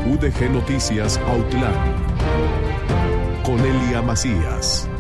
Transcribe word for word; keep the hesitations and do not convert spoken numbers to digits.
U D G Noticias Autlán. Con Elia Macías.